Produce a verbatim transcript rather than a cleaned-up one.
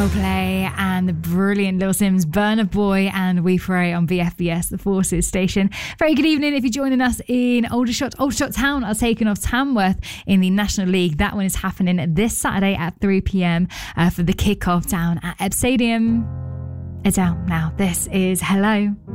Play and the brilliant Lil Sims, Burna Boy and We Pray on B F B S, the Forces station. Very good evening if you're joining us in Aldershot. Aldershot Town are taking off Tamworth in the National League. That one is happening this Saturday at three p.m. Uh, for the kick-off down at Ebb Stadium. It's out now. This is Hello.